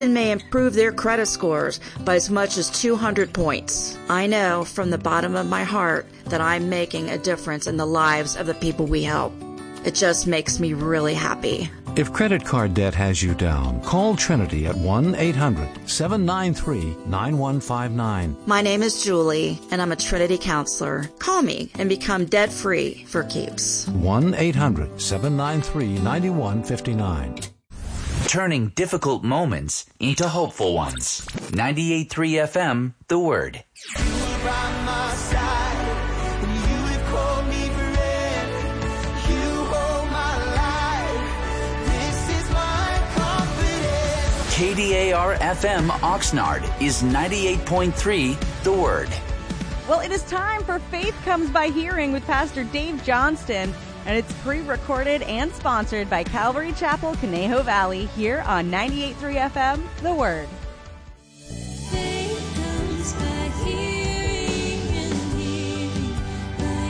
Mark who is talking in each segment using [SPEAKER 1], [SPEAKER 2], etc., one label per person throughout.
[SPEAKER 1] and may improve their credit scores by as much as 200 points. I know from the bottom of my heart that I'm making a difference in the lives of the people we help. It just makes me really happy.
[SPEAKER 2] If credit card debt has you down, call Trinity at 1-800-793-9159.
[SPEAKER 1] My name is Julie, and I'm a Trinity counselor. Call me and become debt-free for keeps.
[SPEAKER 2] 1-800-793-9159.
[SPEAKER 3] Turning difficult moments into hopeful ones. 98.3 FM, The Word. KDAR FM Oxnard is 98.3 The Word.
[SPEAKER 4] Well, it is time for Faith Comes by Hearing with Pastor Dave Johnston, and it's pre-recorded and sponsored by Calvary Chapel, Conejo Valley, here on 98.3 FM The Word.
[SPEAKER 5] Faith comes by hearing and hearing by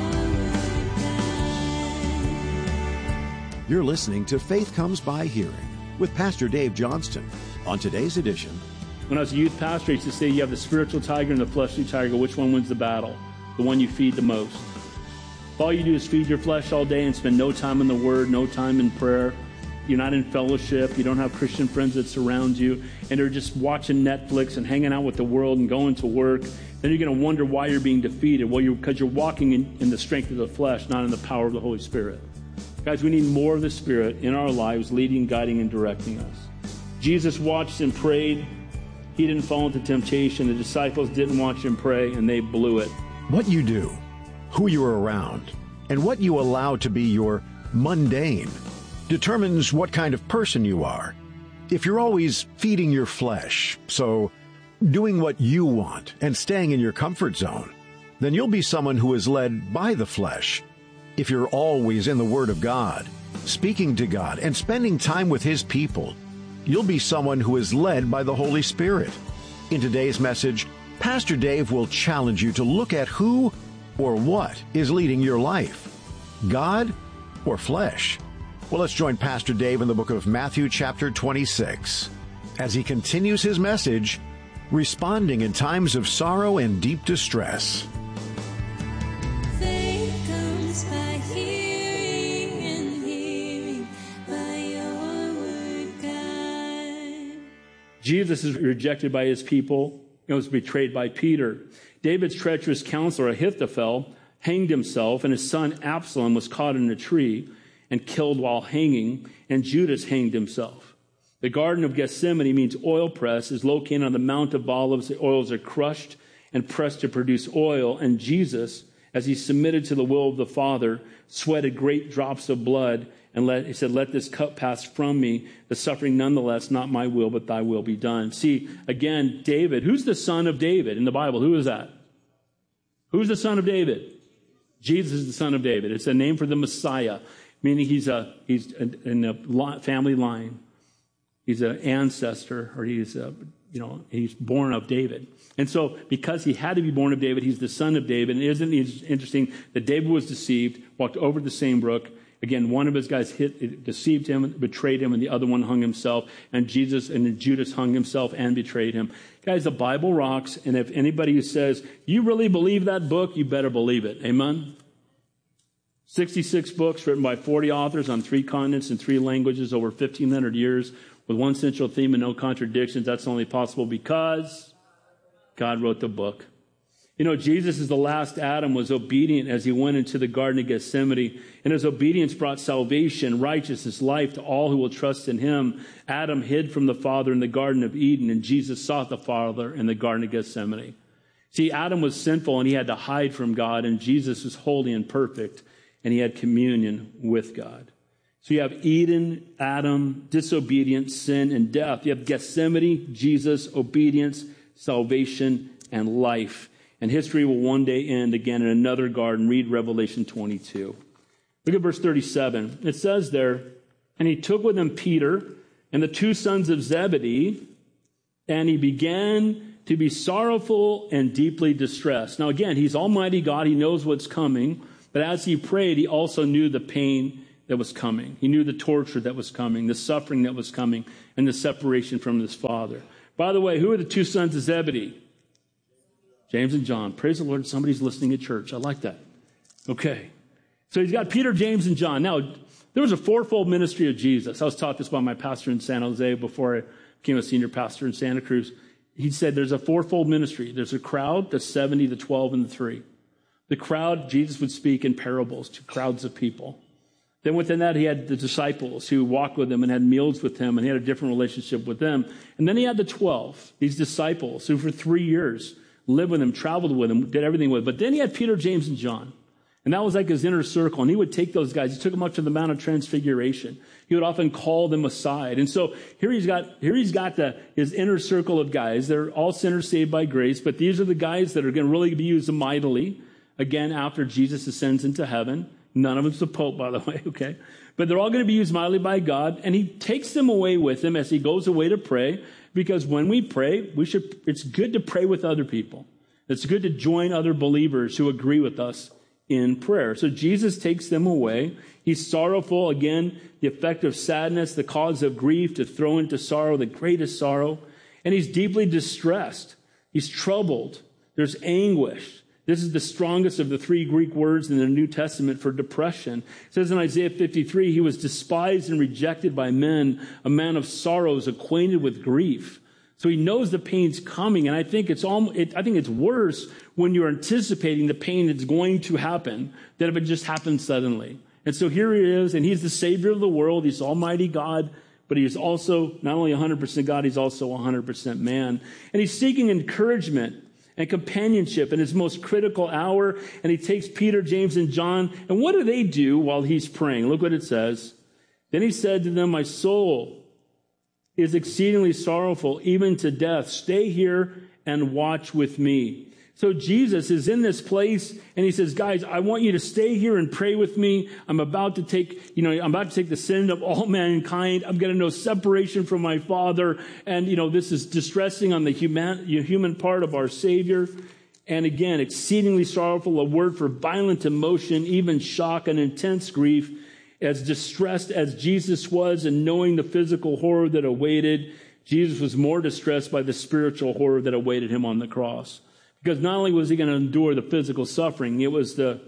[SPEAKER 5] your word, God.
[SPEAKER 6] You're listening to Faith Comes by Hearing with Pastor Dave Johnston. On today's edition,
[SPEAKER 7] when I was a youth pastor, I used to say you have the spiritual tiger and the fleshly tiger. Which one wins the battle? The one you feed the most. If all you do is feed your flesh all day and spend no time in the Word, no time in prayer, you're not in fellowship, you don't have Christian friends that surround you, and they're just watching Netflix and hanging out with the world and going to work, then you're going to wonder why you're being defeated. Well, because you're walking in the strength of the flesh, not in the power of the Holy Spirit. Guys, we need more of the Spirit in our lives, leading, guiding, and directing us. Jesus watched and prayed. He didn't fall into temptation. The disciples didn't watch and pray, and they blew it.
[SPEAKER 6] what you do, who you're around, and what you allow to be your mundane determines what kind of person you are. If you're always feeding your flesh, so doing what you want and staying in your comfort zone, then you'll be someone who is led by the flesh. If you're always in the Word of God, speaking to God, and spending time with His people, you'll be someone who is led by the Holy Spirit. In today's message, Pastor Dave will challenge you to look at who or what is leading your life, God or flesh. Well, let's join Pastor Dave in the book of Matthew chapter 26 as he continues his message, responding in times of sorrow and deep distress.
[SPEAKER 5] Faith comes by hearing and hearing by your word, God.
[SPEAKER 7] Jesus is rejected by his people and was betrayed by Peter. David's treacherous counselor, Ahithophel, hanged himself, and his son Absalom was caught in a tree and killed while hanging, and Judas hanged himself. The Garden of Gethsemane means oil press, is located on the Mount of Olives. The oils are crushed and pressed to produce oil, and Jesus, as he submitted to the will of the Father, sweated great drops of blood, and he said, "Let this cup pass from me, the suffering nonetheless, not my will, but thy will be done." See, again, David, who's the son of David in the Bible? Who is that? Who's the son of David? Jesus is the son of David. It's a name for the Messiah, meaning he's in a family line. He's an ancestor, or he's born of David. And so because he had to be born of David, he's the son of David. And isn't it interesting that David was deceived, walked over the same brook. Again, one of his guys deceived him, betrayed him, and the other one hung himself. And Judas hung himself and betrayed him. Guys, the Bible rocks. And if anybody who says, you really believe that book, you better believe it. Amen? 66 books written by 40 authors on 3 continents and 3 languages over 1,500 years with one central theme and no contradictions. That's only possible because God wrote the book. You know, Jesus, as the last Adam, was obedient as he went into the Garden of Gethsemane, and his obedience brought salvation, righteousness, life to all who will trust in him. Adam hid from the Father in the Garden of Eden, and Jesus sought the Father in the Garden of Gethsemane. See, Adam was sinful, and he had to hide from God, and Jesus was holy and perfect, and he had communion with God. So you have Eden, Adam, disobedience, sin, and death. You have Gethsemane, Jesus, obedience, salvation, and life. And history will one day end again in another garden. Read Revelation 22. Look at verse 37. It says there, "And he took with him Peter and the 2 sons of Zebedee, and he began to be sorrowful and deeply distressed." Now again, he's Almighty God. He knows what's coming. But as he prayed, he also knew the pain that was coming. He knew the torture that was coming, the suffering that was coming, and the separation from his father. By the way, who are the two sons of Zebedee? James and John. Praise the Lord, somebody's listening at church. I like that. Okay. So he's got Peter, James, and John. Now, there was a fourfold ministry of Jesus. I was taught this by my pastor in San Jose before I became a senior pastor in Santa Cruz. He said there's a fourfold ministry. There's a crowd, the 70, the 12, and the 3. The crowd, Jesus would speak in parables to crowds of people. Then within that, he had the disciples who walked with him and had meals with him, and he had a different relationship with them. And then he had the 12, these disciples who for 3 years lived with him, traveled with him, did everything with him. But then he had Peter, James, and John. And that was like his inner circle. And he would take those guys. He took them up to the Mount of Transfiguration. He would often call them aside. And so here he's got his inner circle of guys. They're all sinners saved by grace. But these are the guys that are going to really be used mightily, again, after Jesus ascends into heaven. None of them's the Pope, by the way, okay? But they're all going to be used mightily by God. And he takes them away with him as he goes away to pray. Because when we pray, it's good to pray with other people. It's good to join other believers who agree with us in prayer. So Jesus takes them away. He's sorrowful. Again, the effect of sadness, the cause of grief, to throw into sorrow, the greatest sorrow. And he's deeply distressed. He's troubled. There's anguish. This is the strongest of the 3 Greek words in the New Testament for depression. It says in Isaiah 53, he was despised and rejected by men, a man of sorrows, acquainted with grief. So he knows the pain's coming, and I think it's worse when you're anticipating the pain that's going to happen than if it just happens suddenly. And so here he is, and he's the Savior of the world. He's Almighty God, but he is also not only 100% God, he's also 100% man. And he's seeking encouragement and companionship in his most critical hour. And he takes Peter, James, and John. And what do they do while he's praying? Look what it says. Then he said to them, my soul is exceedingly sorrowful, even to death. Stay here and watch with me. So Jesus is in this place and he says, guys, I want you to stay here and pray with me. I'm about to take the sin of all mankind. I'm going to know separation from my Father. And, this is distressing on the human part of our Savior. And again, exceedingly sorrowful, a word for violent emotion, even shock and intense grief. As distressed as Jesus was and knowing the physical horror that awaited, Jesus was more distressed by the spiritual horror that awaited him on the cross. Because not only was he going to endure the physical suffering, it was the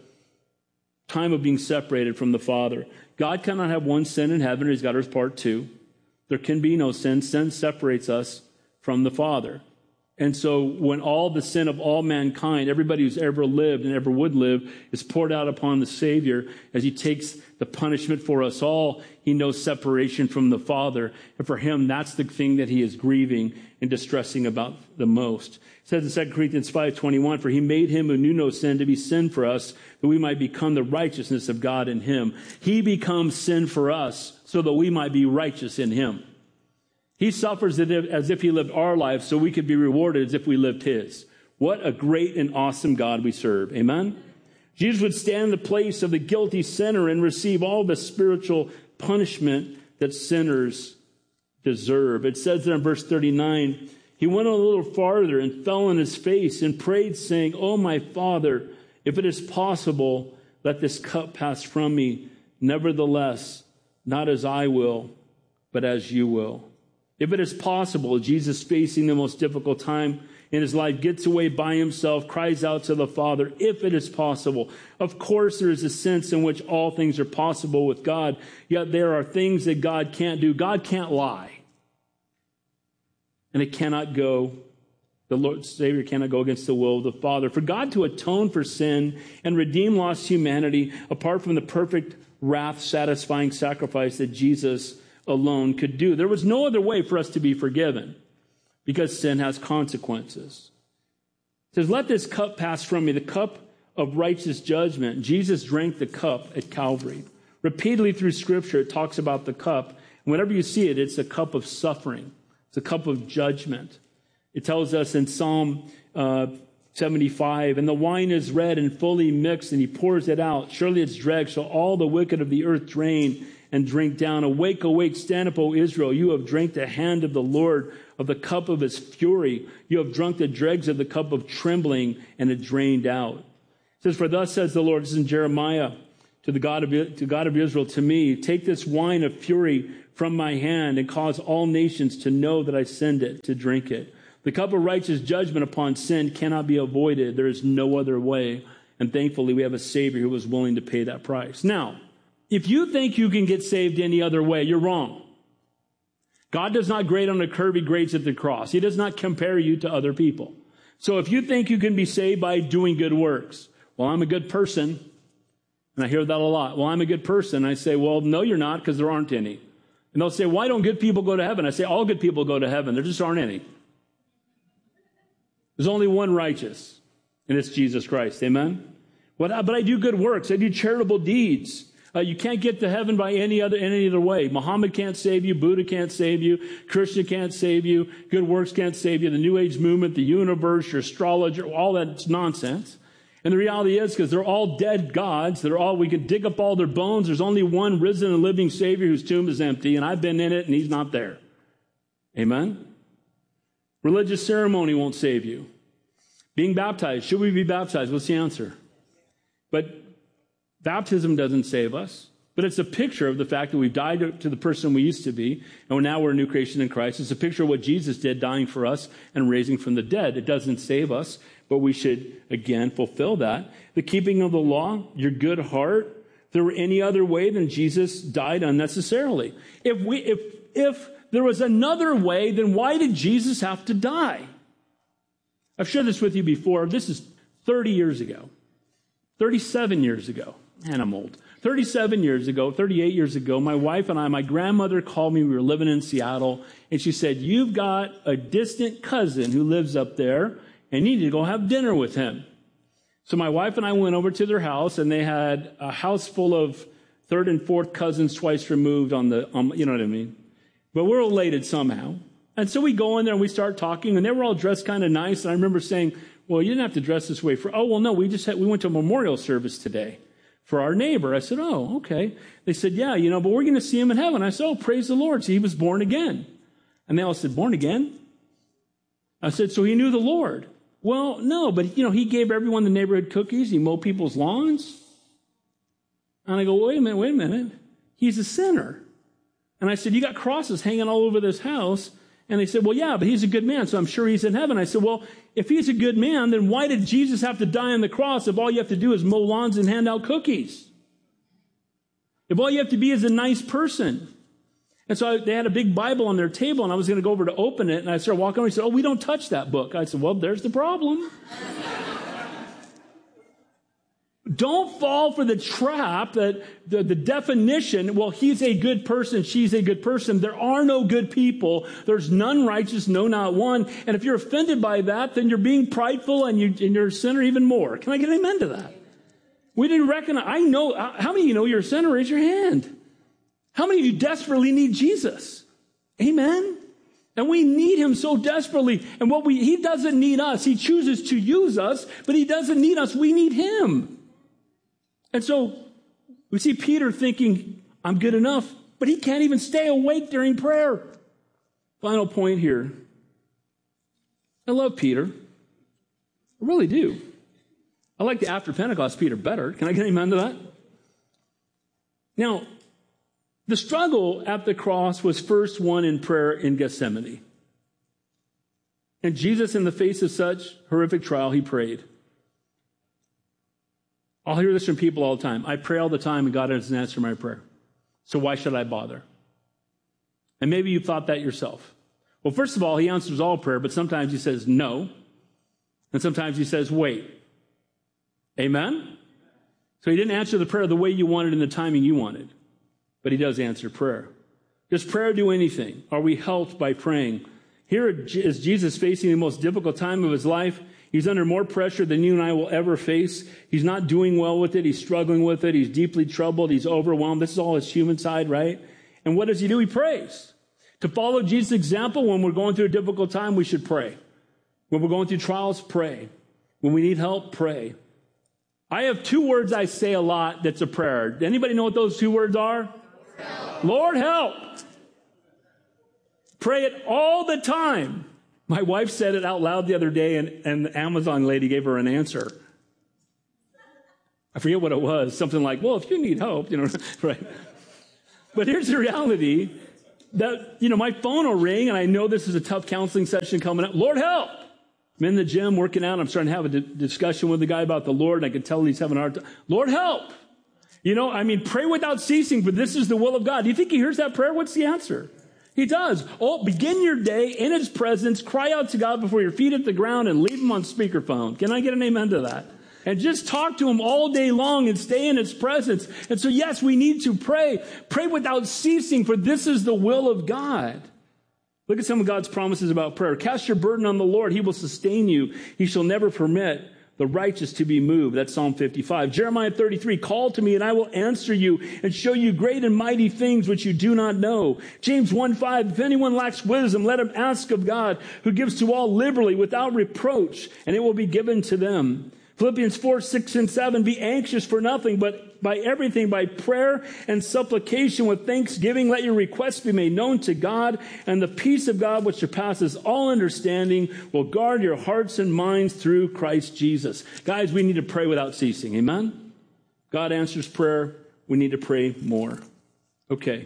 [SPEAKER 7] time of being separated from the Father. God cannot have one sin in heaven, or he's got his part 2. There can be no sin. Sin separates us from the Father. And so when all the sin of all mankind, everybody who's ever lived and ever would live, is poured out upon the Savior, as he takes the punishment for us all, he knows separation from the Father. And for him, that's the thing that he is grieving and distressing about the most. It says in 2 Corinthians 5:21, for he made him who knew no sin to be sin for us, that we might become the righteousness of God in him. He becomes sin for us so that we might be righteous in him. He suffers as if he lived our life so we could be rewarded as if we lived his. What a great and awesome God we serve. Amen? Jesus would stand in the place of the guilty sinner and receive all the spiritual punishment that sinners deserve. It says there in verse 39, he went a little farther and fell on his face and prayed, saying, "Oh, my Father, if it is possible, let this cup pass from me. Nevertheless, not as I will, but as you will." If it is possible, Jesus, facing the most difficult time in his life, gets away by himself, cries out to the Father, if it is possible. Of course, there is a sense in which all things are possible with God, yet there are things that God can't do. God can't lie. And the Lord Savior cannot go against the will of the Father. For God to atone for sin and redeem lost humanity, apart from the perfect wrath-satisfying sacrifice that Jesus alone could do, there was no other way for us to be forgiven, because sin has consequences. It says, let this cup pass from me, the cup of righteous judgment. Jesus drank the cup at Calvary. Repeatedly through Scripture, it talks about the cup. And whenever you see it, it's a cup of suffering. It's a cup of judgment. It tells us in Psalm 75, and the wine is red and fully mixed, and he pours it out. Surely it's dregs, so all the wicked of the earth drain and drink down. Awake, awake, stand up, O Israel. You have drank the hand of the Lord, of the cup of his fury. You have drunk the dregs of the cup of trembling, and it drained out. It says, for thus says the Lord, this is in Jeremiah to the God of Israel, to me, take this wine of fury from my hand and cause all nations to know that I send it to drink it. The cup of righteous judgment upon sin cannot be avoided. There is no other way. And thankfully, we have a Savior who was willing to pay that price. Now, if you think you can get saved any other way, you're wrong. God does not grade on a curve, he grades at the cross. He does not compare you to other people. So if you think you can be saved by doing good works, well, I'm a good person, and I hear that a lot. Well, I'm a good person. I say, well, no, you're not, because there aren't any. And they'll say, why don't good people go to heaven? I say, all good people go to heaven. There just aren't any. There's only one righteous, and it's Jesus Christ. Amen? But I do good works. I do charitable deeds. You can't get to heaven by any other way. Muhammad can't save you. Buddha can't save you. Christian can't save you. Good works can't save you. The New Age movement, the universe, your astrologer, all that's nonsense. And the reality is, because they're all dead gods, we can dig up all their bones. There's only one risen and living Savior whose tomb is empty, and I've been in it, and he's not there. Amen? Religious ceremony won't save you. Being baptized. Should we be baptized? What's the answer? But baptism doesn't save us. But it's a picture of the fact that we've died to the person we used to be, and now we're a new creation in Christ. It's a picture of what Jesus did, dying for us and raising from the dead. It doesn't save us, but we should, again, fulfill that. The keeping of the law, your good heart. If there were any other way, then Jesus died unnecessarily. If there was another way, then why did Jesus have to die? I've shared this with you before. This is 30 years ago. 37 years ago. Man, I'm old. 37 years ago, 38 years ago, my wife and I, my grandmother called me. We were living in Seattle. And she said, you've got a distant cousin who lives up there, and you need to go have dinner with him. So my wife and I went over to their house, and they had a house full of third and fourth cousins twice removed you know what I mean? But we're related somehow. And so we go in there and we start talking, and they were all dressed kind of nice. And I remember saying, well, you didn't have to dress this way no, we went to a memorial service today for our neighbor. I said, oh, okay. They said, yeah, but we're going to see him in heaven. I said, oh, praise the Lord. So he was born again. And they all said, born again? I said, so he knew the Lord. Well, no, but he gave everyone the neighborhood cookies. He mowed people's lawns. And I go, wait a minute. He's a sinner. And I said, you got crosses hanging all over this house. And they said, well, yeah, but he's a good man, so I'm sure he's in heaven. I said, well, if he's a good man, then why did Jesus have to die on the cross if all you have to do is mow lawns and hand out cookies? If all you have to be is a nice person. And so they had a big Bible on their table, and I was going to go over to open it, and I started walking over, and he said, oh, we don't touch that book. I said, well, there's the problem. Don't fall for the trap that the definition, well, he's a good person, she's a good person. There are no good people. There's none righteous, no, not one. And if you're offended by that, then you're being prideful and you're a sinner even more. Can I get an amen to that? We didn't recognize. I know. How many of you know you're a sinner? Raise your hand. How many of you desperately need Jesus? Amen. And we need him so desperately. And he doesn't need us. He chooses to use us, but he doesn't need us. We need him. And so we see Peter thinking, I'm good enough, but he can't even stay awake during prayer. Final point here. I love Peter. I really do. I like the after Pentecost Peter better. Can I get an amen to that? Now, the struggle at the cross was first won in prayer in Gethsemane. And Jesus, in the face of such horrific trial, he prayed. I'll hear this from people all the time. I pray all the time and God doesn't answer my prayer. So why should I bother? And maybe you thought that yourself. Well, first of all, he answers all prayer, but sometimes he says no. And sometimes he says wait. Amen? So he didn't answer the prayer the way you wanted in the timing you wanted. But he does answer prayer. Does prayer do anything? Are we helped by praying? Here is Jesus facing the most difficult time of his life. He's under more pressure than you and I will ever face. He's not doing well with it. He's struggling with it. He's deeply troubled. He's overwhelmed. This is all his human side, right? And what does he do? He prays. To follow Jesus' example, when we're going through a difficult time, we should pray. When we're going through trials, pray. When we need help, pray. I have two words I say a lot that's a prayer. Anybody know what those two words are? Help. Lord, help. Pray it all the time. My wife said it out loud the other day, and the Amazon lady gave her an answer. I forget what it was. Something like, well, if you need help, right? But here's the reality that, my phone will ring and I know this is a tough counseling session coming up. Lord, help. I'm in the gym working out. I'm starting to have a discussion with the guy about the Lord. And I can tell he's having a hard time. Lord, help. Pray without ceasing, for this is the will of God. Do you think he hears that prayer? What's the answer? He does. Begin your day in his presence. Cry out to God before your feet hit the ground and leave him on speakerphone. Can I get an amen to that? And just talk to him all day long and stay in his presence. And so, yes, we need to pray. Pray without ceasing, for this is the will of God. Look at some of God's promises about prayer. Cast your burden on the Lord. He will sustain you. He shall never permit the righteous to be moved. That's Psalm 55. Jeremiah 33, call to me and I will answer you and show you great and mighty things which you do not know. James 1:5, if anyone lacks wisdom, let him ask of God, who gives to all liberally without reproach, and it will be given to them. Philippians 4:6 and 7, be anxious for nothing, but by everything, by prayer and supplication with thanksgiving, let your requests be made known to God, and the peace of God, which surpasses all understanding, will guard your hearts and minds through Christ Jesus. Guys, we need to pray without ceasing. Amen? God answers prayer. We need to pray more. Okay.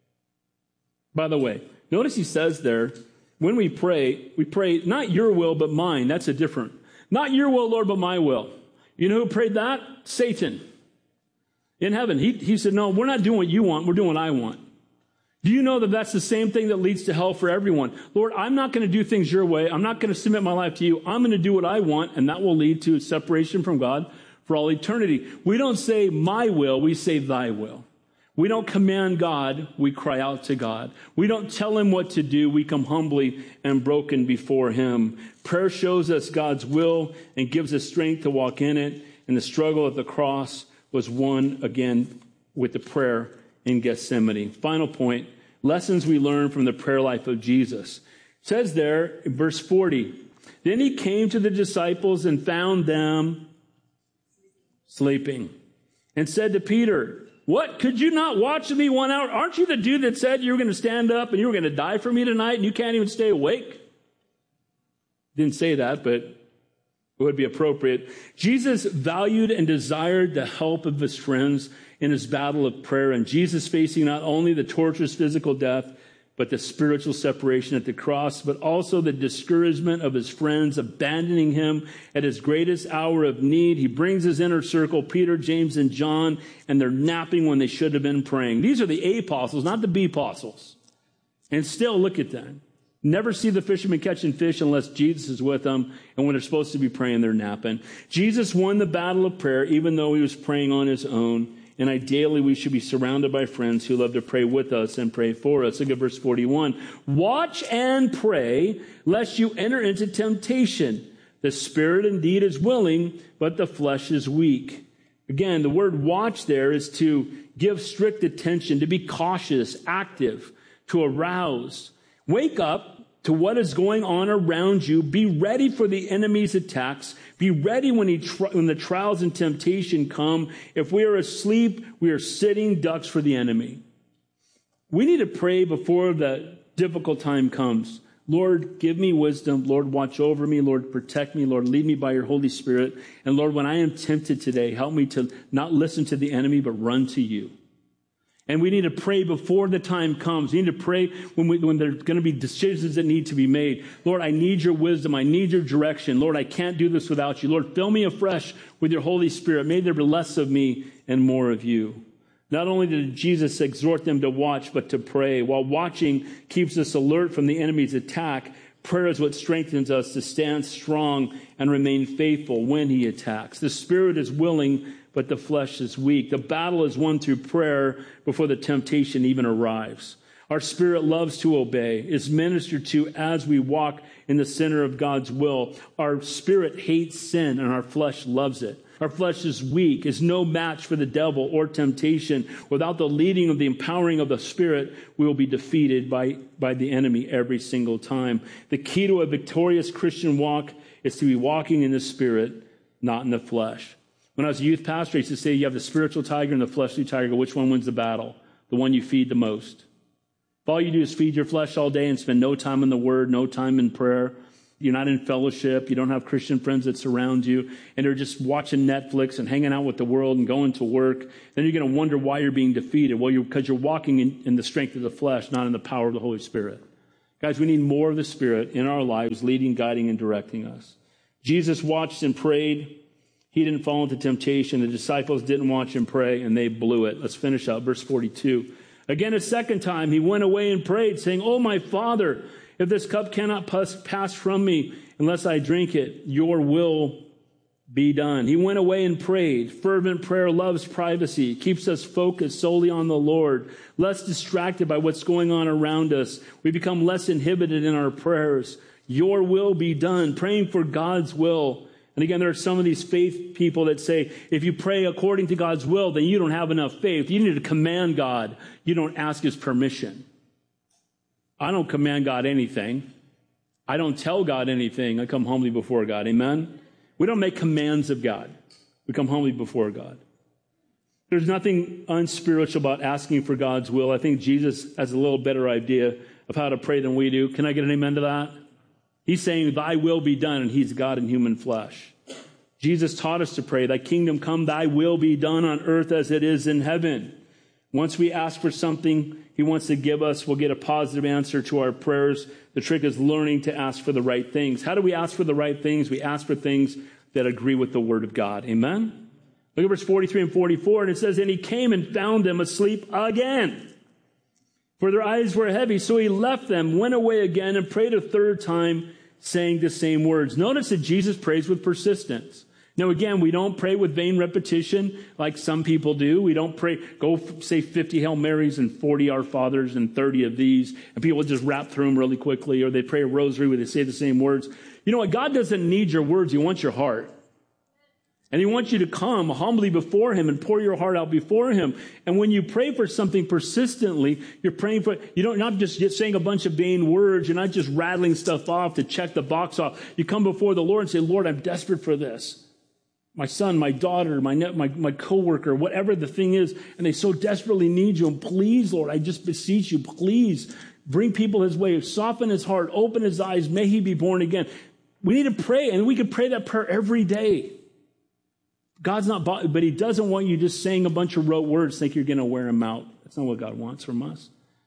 [SPEAKER 7] By the way, notice he says there, when we pray not your will, but mine. That's a different. Not your will, Lord, but my will. You know who prayed that? Satan. In heaven. He said, no, we're not doing what you want. We're doing what I want. Do you know that that's the same thing that leads to hell for everyone? Lord, I'm not going to do things your way. I'm not going to submit my life to you. I'm going to do what I want, and that will lead to separation from God for all eternity. We don't say my will. We say thy will. We don't command God, we cry out to God. We don't tell him what to do, we come humbly and broken before him. Prayer shows us God's will and gives us strength to walk in it. And the struggle at the cross was won again with the prayer in Gethsemane. Final point, lessons we learn from the prayer life of Jesus. It says there in verse 40, then he came to the disciples and found them sleeping and said to Peter, what? Could you not watch with me 1 hour? Aren't you the dude that said you were going to stand up and you were going to die for me tonight and you can't even stay awake? Didn't say that, but it would be appropriate. Jesus valued and desired the help of his friends in his battle of prayer, and Jesus facing not only the torturous physical death, but the spiritual separation at the cross, but also the discouragement of his friends abandoning him at his greatest hour of need. He brings his inner circle, Peter, James, and John, and they're napping when they should have been praying. These are the A apostles, not the B apostles. And still, look at them. Never see the fishermen catching fish unless Jesus is with them, and when they're supposed to be praying, they're napping. Jesus won the battle of prayer, even though he was praying on his own. And ideally, we should be surrounded by friends who love to pray with us and pray for us. Look at verse 41. Watch and pray, lest you enter into temptation. The spirit indeed is willing, but the flesh is weak. Again, the word watch there is to give strict attention, to be cautious, active, to arouse. Wake up to what is going on around you. Be ready for the enemy's attacks. Be ready when the trials and temptation come. If we are asleep, we are sitting ducks for the enemy. We need to pray before the difficult time comes. Lord, give me wisdom. Lord, watch over me. Lord, protect me. Lord, lead me by your Holy Spirit. And Lord, when I am tempted today, help me to not listen to the enemy, but run to you. And we need to pray before the time comes. We need to pray when there's going to be decisions that need to be made. Lord, I need your wisdom. I need your direction. Lord, I can't do this without you. Lord, fill me afresh with your Holy Spirit. May there be less of me and more of you. Not only did Jesus exhort them to watch, but to pray. While watching keeps us alert from the enemy's attack, prayer is what strengthens us to stand strong and remain faithful when he attacks. The spirit is willing, but the flesh is weak. The battle is won through prayer before the temptation even arrives. Our spirit loves to obey, is ministered to as we walk in the center of God's will. Our spirit hates sin, and our flesh loves it. Our flesh is weak, is no match for the devil or temptation. Without the leading of the empowering of the Spirit, we will be defeated by the enemy every single time. The key to a victorious Christian walk is to be walking in the Spirit, not in the flesh. When I was a youth pastor, I used to say you have the spiritual tiger and the fleshly tiger. Which one wins the battle? The one you feed the most. If all you do is feed your flesh all day and spend no time in the Word, no time in prayer, you're not in fellowship, you don't have Christian friends that surround you, and they're just watching Netflix and hanging out with the world and going to work, then you're going to wonder why you're being defeated. Well, because you're walking in the strength of the flesh, not in the power of the Holy Spirit. Guys, we need more of the Spirit in our lives, leading, guiding, and directing us. Jesus watched and prayed. He didn't fall into temptation. The disciples didn't watch and pray, and they blew it. Let's finish up. Verse 42. Again, a second time, he went away and prayed, saying, "Oh, my Father, if this cup cannot pass from me unless I drink it, your will be done." He went away and prayed. Fervent prayer loves privacy, keeps us focused solely on the Lord, less distracted by what's going on around us. We become less inhibited in our prayers. Your will be done, praying for God's will. And again, there are some of these faith people that say, if you pray according to God's will, then you don't have enough faith. You need to command God. You don't ask his permission. I don't command God anything. I don't tell God anything. I come humbly before God. Amen? We don't make commands of God. We come humbly before God. There's nothing unspiritual about asking for God's will. I think Jesus has a little better idea of how to pray than we do. Can I get an amen to that? He's saying, thy will be done, and he's God in human flesh. Jesus taught us to pray, thy kingdom come, thy will be done on earth as it is in heaven. Once we ask for something he wants to give us, we'll get a positive answer to our prayers. The trick is learning to ask for the right things. How do we ask for the right things? We ask for things that agree with the word of God. Amen? Look at verse 43 and 44, and it says, and he came and found them asleep again, for their eyes were heavy. So he left them, went away again, and prayed a third time, saying the same words. Notice that Jesus prays with persistence. Now, again, we don't pray with vain repetition like some people do. We don't pray, go say 50 Hail Marys and 40 Our Fathers and 30 of these, and people just rap through them really quickly, or they pray a rosary where they say the same words. You know what? God doesn't need your words. He wants your heart. And he wants you to come humbly before him and pour your heart out before him. And when you pray for something persistently, you're praying for, you're not just saying a bunch of vain words. You're not just rattling stuff off to check the box off. You come before the Lord and say, Lord, I'm desperate for this. My son, my daughter, my coworker, whatever the thing is, and they so desperately need you. And please, Lord, I just beseech you, please bring people his way, soften his heart, open his eyes, may he be born again. We need to pray, and we can pray that prayer every day. God's not, but he doesn't want you just saying a bunch of rote words, think you're going to wear him out. That's not what God wants from us.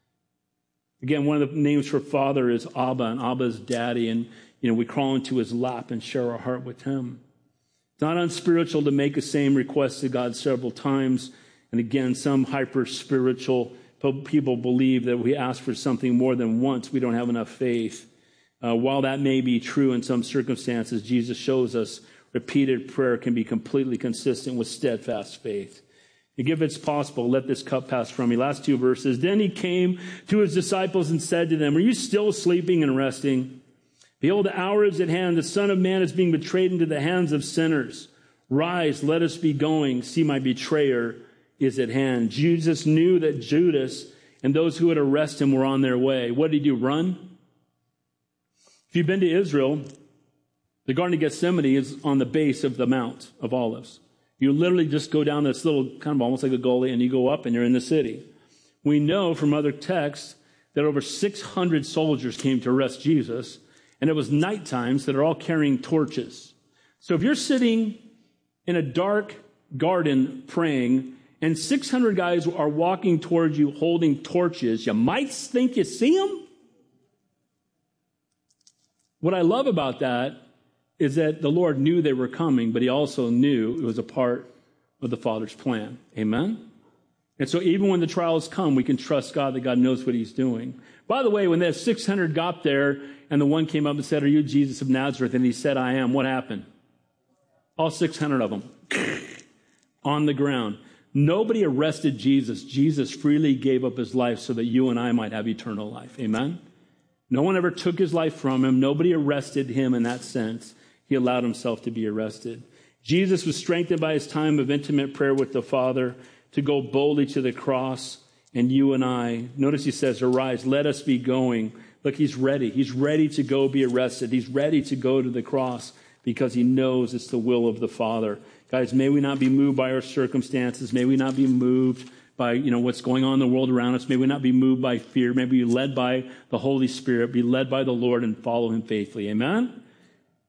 [SPEAKER 7] Again, one of the names for Father is Abba, and Abba is Daddy, and we crawl into his lap and share our heart with him. It's not unspiritual to make the same request to God several times. And again, some hyper-spiritual people believe that we ask for something more than once, we don't have enough faith. While that may be true in some circumstances, Jesus shows us repeated prayer can be completely consistent with steadfast faith. If it's possible, let this cup pass from me. Last two verses. Then he came to his disciples and said to them, are you still sleeping and resting? Behold, the hour is at hand. The Son of Man is being betrayed into the hands of sinners. Rise, let us be going. See, my betrayer is at hand. Jesus knew that Judas and those who would arrest him were on their way. What did he do? Run? If you've been to Israel, the Garden of Gethsemane is on the base of the Mount of Olives. You literally just go down this little, kind of almost like a gully, and you go up and you're in the city. We know from other texts that over 600 soldiers came to arrest Jesus, and it was night times that are all carrying torches. So if you're sitting in a dark garden praying, and 600 guys are walking towards you holding torches, you might think you see them. What I love about that is that the Lord knew they were coming, but he also knew it was a part of the Father's plan. Amen? And so even when the trials come, we can trust God that God knows what he's doing. By the way, when that 600 got there and the one came up and said, are you Jesus of Nazareth? And he said, I am. What happened? All 600 of them on the ground. Nobody arrested Jesus. Jesus freely gave up his life so that you and I might have eternal life. Amen? No one ever took his life from him. Nobody arrested him in that sense. He allowed himself to be arrested. Jesus was strengthened by his time of intimate prayer with the Father to go boldly to the cross. And you and I, notice he says, arise, let us be going. Look, he's ready. He's ready to go be arrested. He's ready to go to the cross because he knows it's the will of the Father. Guys, may we not be moved by our circumstances. May we not be moved by, what's going on in the world around us. May we not be moved by fear. May we be led by the Holy Spirit, be led by the Lord and follow him faithfully. Amen?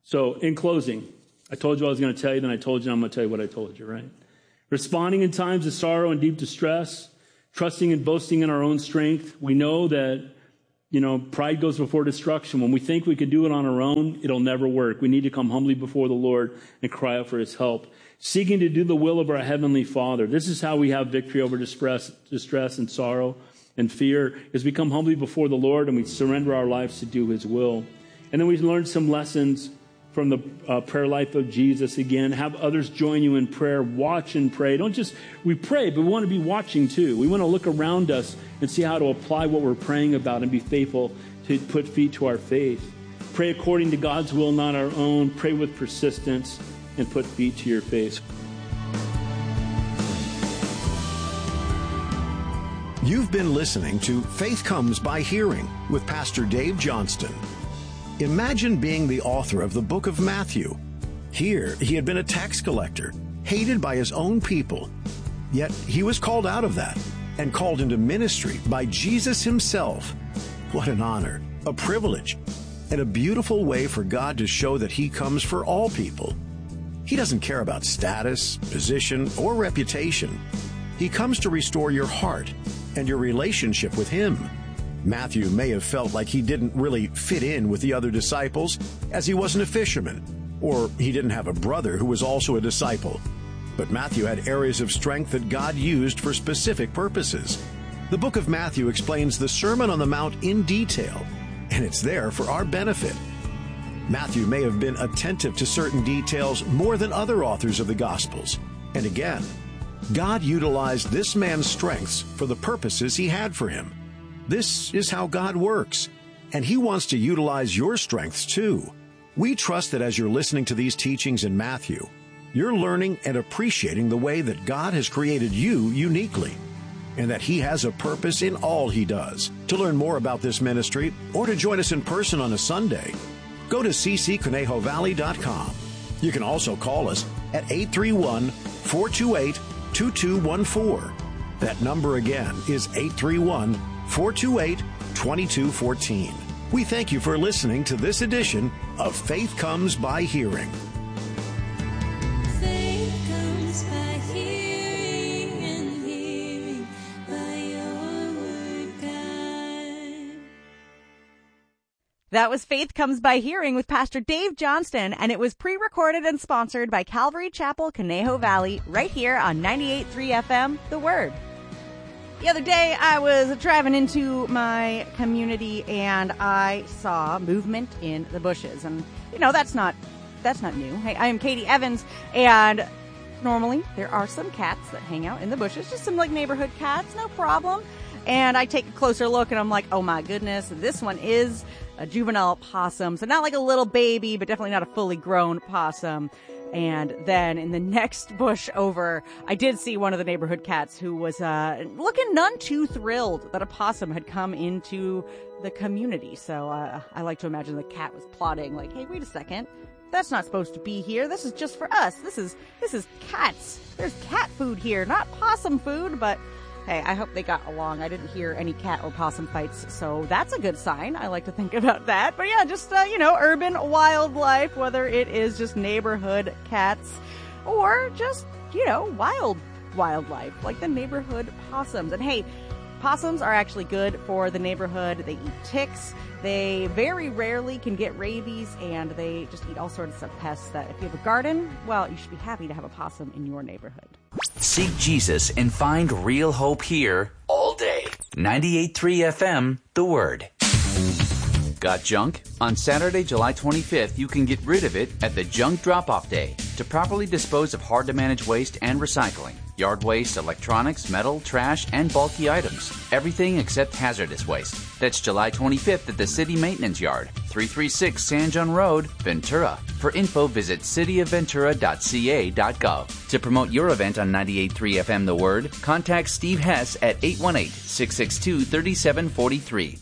[SPEAKER 7] So in closing, I told you I was going to tell you, then I told you I'm going to tell you what I told you, right? Responding in times of sorrow and deep distress, trusting and boasting in our own strength. We know that, pride goes before destruction. When we think we can do it on our own, it'll never work. We need to come humbly before the Lord and cry out for his help. Seeking to do the will of our Heavenly Father. This is how we have victory over distress and sorrow and fear, is we come humbly before the Lord and we surrender our lives to do his will. And then we learn some lessons from the prayer life of Jesus. Again, have others join you in prayer. Watch and pray. We pray, but we want to be watching too. We want to look around us and see how to apply what we're praying about and be faithful to put feet to our faith. Pray according to God's will, not our own. Pray with persistence and put feet to your faith.
[SPEAKER 6] You've been listening to Faith Comes by Hearing with Pastor Dave Johnston. Imagine being the author of the book of Matthew. Here, he had been a tax collector, hated by his own people. Yet he was called out of that and called into ministry by Jesus himself. What an honor, a privilege, and a beautiful way for God to show that he comes for all people. He doesn't care about status, position, or reputation. He comes to restore your heart and your relationship with him. Matthew may have felt like he didn't really fit in with the other disciples, as he wasn't a fisherman, or he didn't have a brother who was also a disciple. But Matthew had areas of strength that God used for specific purposes. The book of Matthew explains the Sermon on the Mount in detail, and it's there for our benefit. Matthew may have been attentive to certain details more than other authors of the Gospels. And again, God utilized this man's strengths for the purposes he had for him. This is how God works, and he wants to utilize your strengths too. We trust that as you're listening to these teachings in Matthew, you're learning and appreciating the way that God has created you uniquely, and that he has a purpose in all he does. To learn more about this ministry or to join us in person on a Sunday, go to ccconejo.valley.com. You can also call us at 831-428-2214. That number again is 831-428-2214. We thank you for listening to this edition of Faith Comes by Hearing.
[SPEAKER 5] Faith comes by hearing, and hearing by your word, God.
[SPEAKER 4] That was Faith Comes by Hearing with Pastor Dave Johnston, and it was pre-recorded and sponsored by Calvary Chapel, Conejo Valley, right here on 98.3 FM, The Word. The other day, I was driving into my community, and I saw movement in the bushes. And, that's not new. Hey, I am Katie Evans, and normally there are some cats that hang out in the bushes, just some, neighborhood cats, no problem. And I take a closer look, and I'm like, oh, my goodness, this one is a juvenile possum. So not like a little baby, but definitely not a fully grown possum. And then in the next bush over, I did see one of the neighborhood cats who was looking none too thrilled that a possum had come into the community. So I like to imagine the cat was plotting, like, hey, wait a second. That's not supposed to be here. This is just for us. This is cats. There's cat food here, not possum food. But hey, I hope they got along. I didn't hear any cat or possum fights, so that's a good sign. I like to think about that. But yeah, just, urban wildlife, whether it is just neighborhood cats or just, wild wildlife, like the neighborhood possums. And hey, possums are actually good for the neighborhood. They eat ticks. They very rarely can get rabies, and they just eat all sorts of pests that if you have a garden, well, you should be happy to have a possum in your neighborhood.
[SPEAKER 3] Seek Jesus and find real hope here all day. 98.3 FM, The Word. Got junk? On Saturday, July 25th, you can get rid of it at the Junk Drop-Off Day to properly dispose of hard-to-manage waste and recycling. Yard waste, electronics, metal, trash, and bulky items. Everything except hazardous waste. That's July 25th at the City Maintenance Yard, 336 San John Road, Ventura. For info, visit cityofventura.ca.gov. To promote your event on 98.3 FM The Word, contact Steve Hess at 818-662-3743.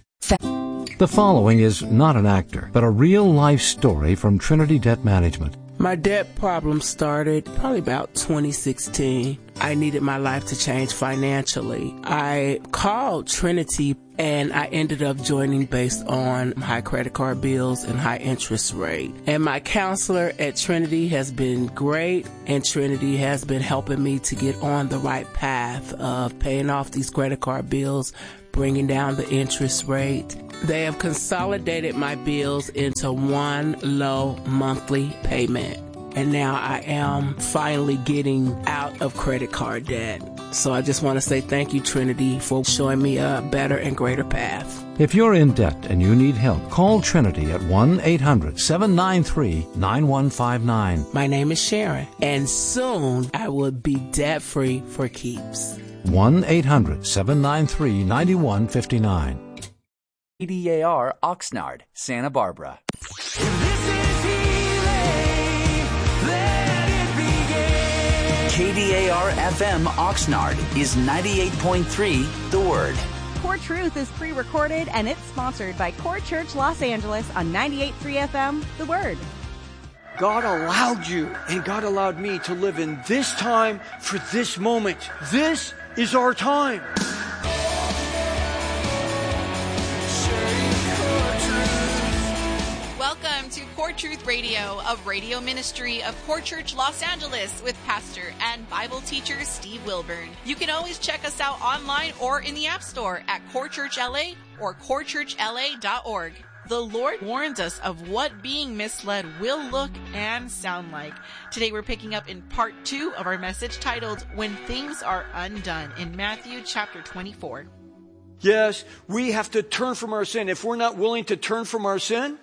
[SPEAKER 2] The following is not an actor, but a real-life story from Trinity Debt Management.
[SPEAKER 8] My debt problem started probably about 2016. I needed my life to change financially. I called Trinity and I ended up joining based on high credit card bills and high interest rate. And my counselor at Trinity has been great, and Trinity has been helping me to get on the right path of paying off these credit card bills, bringing down the interest rate. They have consolidated my bills into one low monthly payment. And now I am finally getting out of credit card debt. So I just want to say thank you, Trinity, for showing me a better and greater path.
[SPEAKER 2] If you're in debt and you need help, call Trinity at 1-800-793-9159.
[SPEAKER 8] My name is Sharon, and soon I will be debt-free for keeps.
[SPEAKER 2] 1-800-793-9159.
[SPEAKER 3] KDAR Oxnard, Santa Barbara. KDAR FM Oxnard is 98.3 The Word.
[SPEAKER 4] Core Truth is pre-recorded and it's sponsored by Core Church Los Angeles on 98.3 FM The Word.
[SPEAKER 9] God allowed you and God allowed me to live in this time for this moment. This is our time.
[SPEAKER 10] Welcome to Core Truth Radio, a radio ministry of Core Church Los Angeles with pastor and Bible teacher Steve Wilburn. You can always check us out online or in the App Store at Core Church LA or corechurchla.org. The Lord warns us of what being misled will look and sound like. Today we're picking up in part 2 of our message titled, When Things Are Undone, in Matthew chapter 24.
[SPEAKER 9] Yes, we have to turn from our sin. If we're not willing to turn from our sin,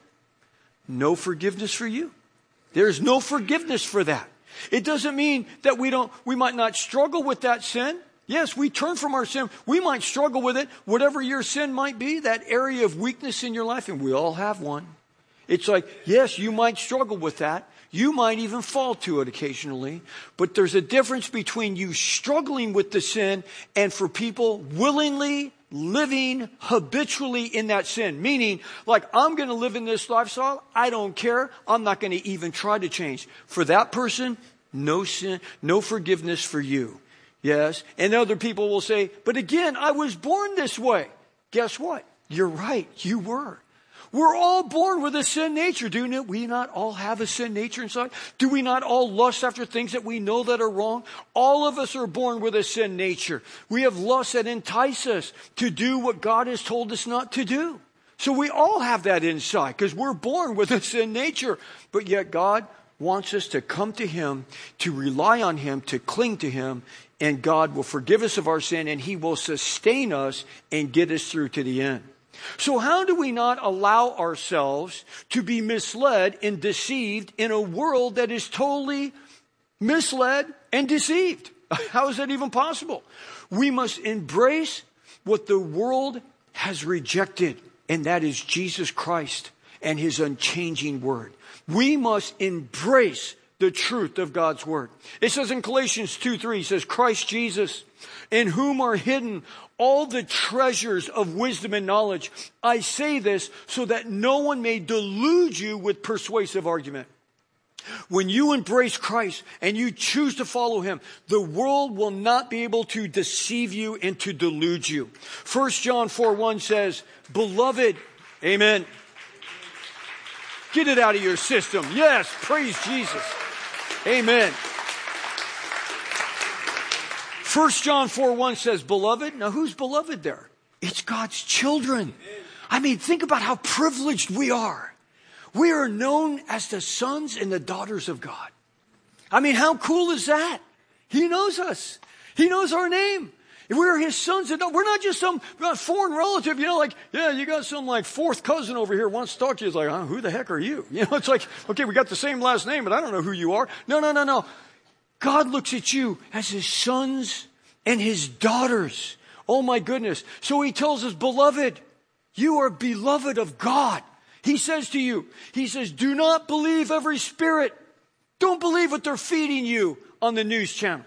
[SPEAKER 9] no forgiveness for you. There's no forgiveness for that. It doesn't mean that we might not struggle with that sin. Yes, we turn from our sin. We might struggle with it, whatever your sin might be, that area of weakness in your life, and we all have one. It's like, yes, you might struggle with that. You might even fall to it occasionally. But there's a difference between you struggling with the sin and for people willingly living habitually in that sin. Meaning, like, I'm going to live in this lifestyle. I don't care. I'm not going to even try to change. For that person, no sin, no forgiveness for you. Yes. And other people will say, but again, I was born this way. Guess what? You're right. You were. We're all born with a sin nature. Do we not all have a sin nature inside? Do we not all lust after things that we know that are wrong? All of us are born with a sin nature. We have lusts that entice us to do what God has told us not to do. So we all have that inside because we're born with a sin nature. But yet God wants us to come to Him, to rely on Him, to cling to Him, and God will forgive us of our sin and He will sustain us and get us through to the end. So how do we not allow ourselves to be misled and deceived in a world that is totally misled and deceived? How is that even possible? We must embrace what the world has rejected, and that is Jesus Christ and His unchanging word. We must embrace the truth of God's word. It says in Galatians 2:3, it says, Christ Jesus, in whom are hidden all the treasures of wisdom and knowledge. I say this so that no one may delude you with persuasive argument. When you embrace Christ and you choose to follow Him, the world will not be able to deceive you and to delude you. 1 John 4:1 says, Beloved, amen. Get it out of your system. Yes, praise Jesus. Amen. 1 John 4:1 says, Beloved. Now, who's beloved there? It's God's children. I mean, think about how privileged we are. We are known as the sons and the daughters of God. I mean, how cool is that? He knows us. He knows our name. We're His sons and daughters. We're not just some foreign relative, like, yeah, you got some like fourth cousin over here wants to talk to you. It's like, who the heck are you? It's like, okay, we got the same last name, but I don't know who you are. No. God looks at you as His sons and His daughters. Oh my goodness. So He tells us, Beloved, you are beloved of God. He says to you, He says, do not believe every spirit. Don't believe what they're feeding you on the news channels.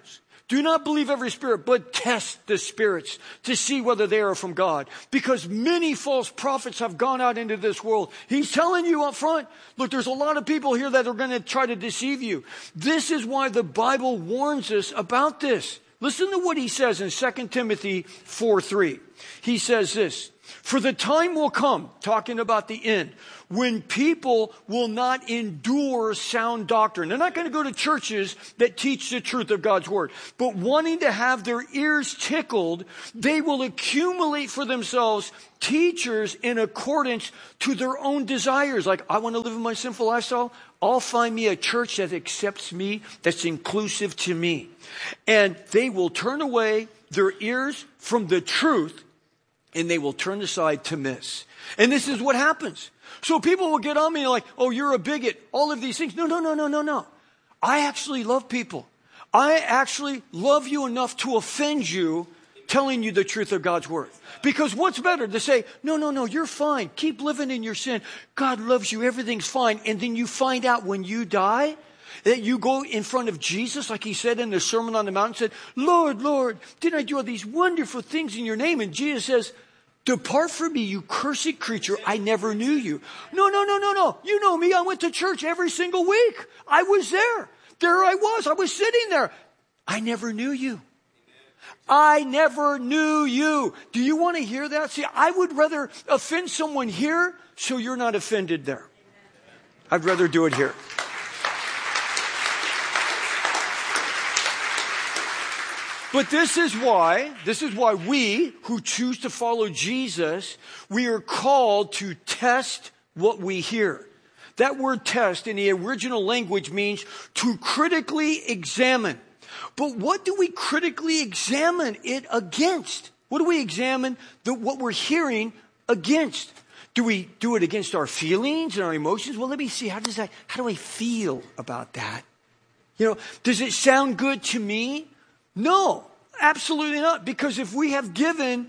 [SPEAKER 9] Do not believe every spirit, but test the spirits to see whether they are from God. Because many false prophets have gone out into this world. He's telling you up front, look, there's a lot of people here that are going to try to deceive you. This is why the Bible warns us about this. Listen to what he says in 2 Timothy 4:3. He says this, for the time will come, talking about the end, when people will not endure sound doctrine. They're not going to go to churches that teach the truth of God's word. But wanting to have their ears tickled, they will accumulate for themselves teachers in accordance to their own desires. Like, I want to live in my sinful lifestyle. I'll find me a church that accepts me, that's inclusive to me. And they will turn away their ears from the truth, and they will turn aside to miss. And this is what happens. So people will get on me like, oh, you're a bigot, all of these things. No. I actually love people. I actually love you enough to offend you telling you the truth of God's word. Because what's better to say, no, you're fine. Keep living in your sin. God loves you. Everything's fine. And then you find out when you die that you go in front of Jesus, like he said in the Sermon on the Mount, and said, Lord, didn't I do all these wonderful things in your name? And Jesus says, depart from me, you cursed creature. I never knew you. No. You know me. I went to church every single week. I was there. There I was. I was sitting there. I never knew you. I never knew you. Do you want to hear that? See, I would rather offend someone here so you're not offended there. I'd rather do it here. But this is why we who choose to follow Jesus, we are called to test what we hear. That word test in the original language means to critically examine. But what do we critically examine it against? What do we examine what we're hearing against? Do we do it against our feelings and our emotions? Well, let me see. How do I feel about that? Does it sound good to me? No, absolutely not. Because if we have given,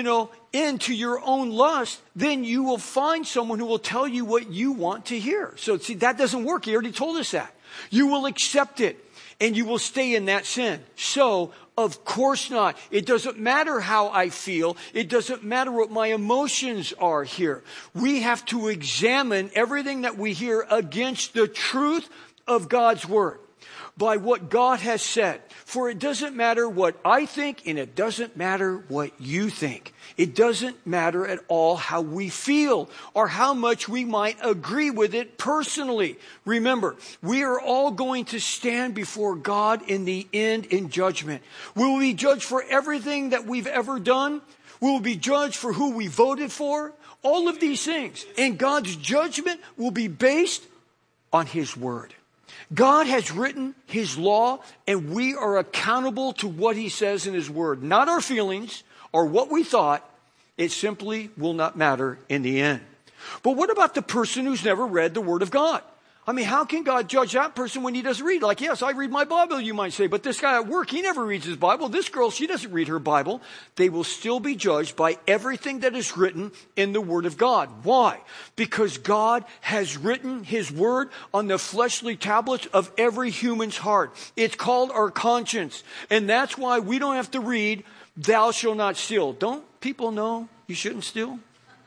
[SPEAKER 9] into your own lust, then you will find someone who will tell you what you want to hear. So see, that doesn't work. He already told us that. You will accept it and you will stay in that sin. So, of course not. It doesn't matter how I feel. It doesn't matter what my emotions are here. We have to examine everything that we hear against the truth of God's word, by what God has said. For it doesn't matter what I think, and it doesn't matter what you think. It doesn't matter at all how we feel or how much we might agree with it personally. Remember, we are all going to stand before God in the end in judgment. Will we be judged for everything that we've ever done? Will we be judged for who we voted for? All of these things. And God's judgment will be based on His word. God has written His law, and we are accountable to what He says in His word. Not our feelings or what we thought. It simply will not matter in the end. But what about the person who's never read the word of God? I mean, how can God judge that person when he doesn't read? Like, yes, I read my Bible, you might say, but this guy at work, he never reads his Bible. This girl, she doesn't read her Bible. They will still be judged by everything that is written in the Word of God. Why? Because God has written His Word on the fleshly tablets of every human's heart. It's called our conscience. And that's why we don't have to read, thou shalt not steal. Don't people know you shouldn't steal?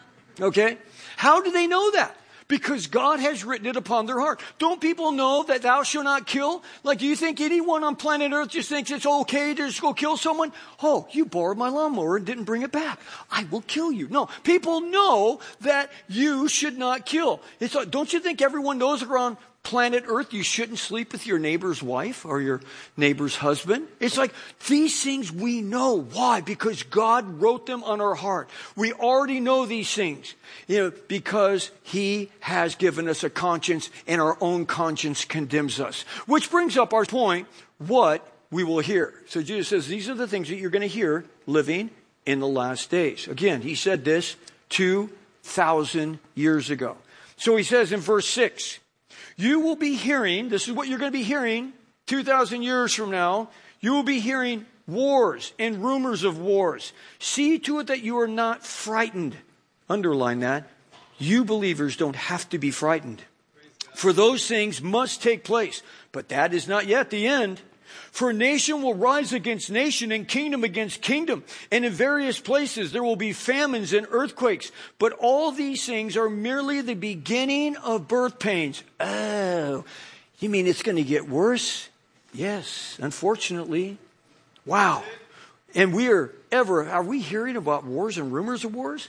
[SPEAKER 9] Okay? How do they know that? Because God has written it upon their heart. Don't people know that thou shalt not kill? Like, do you think anyone on planet Earth just thinks it's okay to just go kill someone? Oh, you borrowed my lawnmower and didn't bring it back. I will kill you. No, people know that you should not kill. Don't you think everyone knows around planet Earth you shouldn't sleep with your neighbor's wife or your neighbor's husband? It's like these things we know. Why? Because God wrote them on our heart. We already know these things, because He has given us a conscience, and our own conscience condemns us. Which brings up our point, what we will hear. So Jesus says these are the things that you're going to hear living in the last days. Again, He said this 2,000 years ago. So He says in verse 6, you will be hearing, this is what you're going to be hearing 2,000 years from now. You will be hearing wars and rumors of wars. See to it that you are not frightened. Underline that. You believers don't have to be frightened. For those things must take place. But that is not yet the end. For nation will rise against nation and kingdom against kingdom. And in various places there will be famines and earthquakes. But all these things are merely the beginning of birth pains. Oh, you mean it's going to get worse? Yes, unfortunately. Wow. And are we hearing about wars and rumors of wars?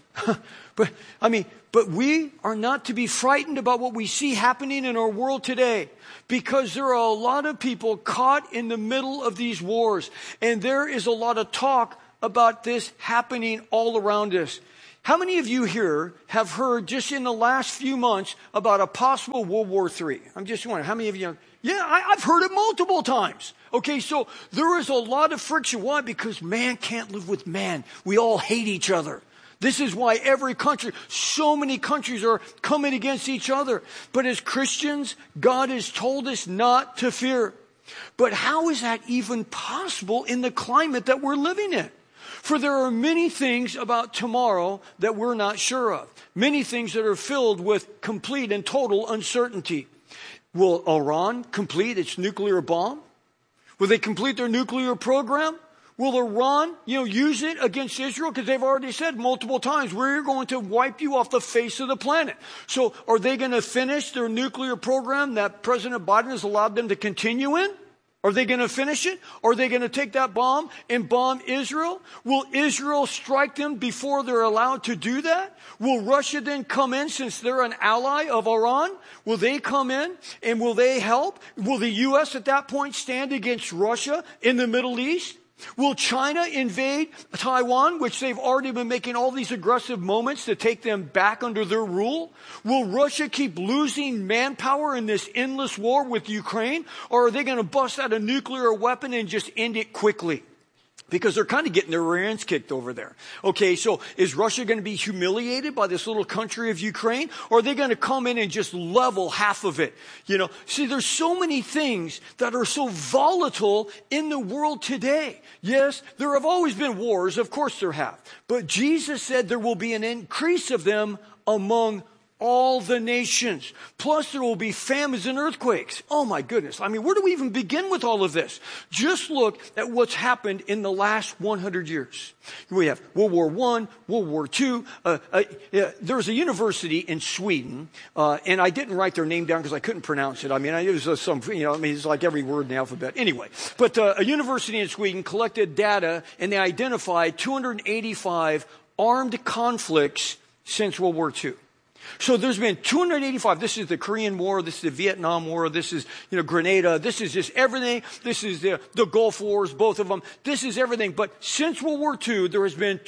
[SPEAKER 9] But we are not to be frightened about what we see happening in our world today, because there are a lot of people caught in the middle of these wars. And there is a lot of talk about this happening all around us. How many of you here have heard just in the last few months about a possible World War III? I'm just wondering, how many of you? Yeah, I've heard it multiple times. Okay, so there is a lot of friction. Why? Because man can't live with man. We all hate each other. This is why every country, so many countries are coming against each other. But as Christians, God has told us not to fear. But how is that even possible in the climate that we're living in? For there are many things about tomorrow that we're not sure of. Many things that are filled with complete and total uncertainty. Will Iran complete its nuclear bomb? Will they complete their nuclear program? Will Iran, use it against Israel? Because they've already said multiple times, we're going to wipe you off the face of the planet. So are they going to finish their nuclear program that President Biden has allowed them to continue in? Are they going to finish it? Are they going to take that bomb and bomb Israel? Will Israel strike them before they're allowed to do that? Will Russia then come in, since they're an ally of Iran? Will they come in and will they help? Will the U.S. at that point stand against Russia in the Middle East? Will China invade Taiwan, which they've already been making all these aggressive moments to take them back under their rule? Will Russia keep losing manpower in this endless war with Ukraine? Or are they going to bust out a nuclear weapon and just end it quickly? Because they're kind of getting their rear ends kicked over there. Okay, so is Russia going to be humiliated by this little country of Ukraine? Or are they going to come in and just level half of it? See, there's so many things that are so volatile in the world today. Yes, there have always been wars. Of course there have. But Jesus said there will be an increase of them among all the nations. Plus there will be famines and earthquakes. Oh my goodness. Where do we even begin with all of this? Just look at what's happened in the last 100 years. We have World War I, World War II. There's a university in Sweden, and I didn't write their name down because I couldn't pronounce it. It was it's like every word in the alphabet. Anyway, but a university in Sweden collected data, and they identified 285 armed conflicts since World War II. So there's been 285. This is the Korean War. This is the Vietnam War. This is, Grenada. This is just everything. This is the Gulf Wars, both of them. This is everything. But since World War II, there has been